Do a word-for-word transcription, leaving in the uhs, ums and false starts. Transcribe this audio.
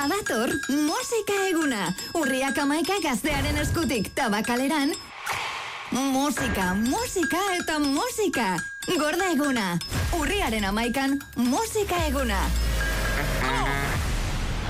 Badator, musika eguna. Urriak amaika gaztearen eskutik tabakaleran. Musika, musika eta musika. Gorda eguna. Urriaren amaikan, musika eguna.